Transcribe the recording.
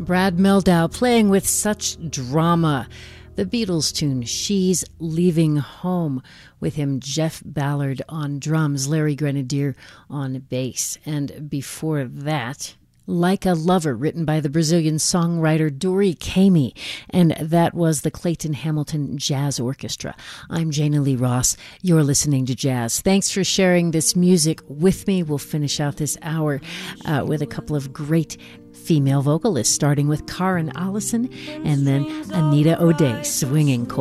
Brad Mehldau playing with such drama. The Beatles tune, She's Leaving Home, with him Jeff Ballard on drums, Larry Grenadier on bass. And before that, Like a Lover, written by the Brazilian songwriter Dori Caymmi, and that was the Clayton Hamilton Jazz Orchestra. I'm Jana Lee Ross. You're listening to Jazz. Thanks for sharing this music with me. We'll finish out this hour with a couple of great female vocalists, starting with Karen Allison and then Anita O'Day swinging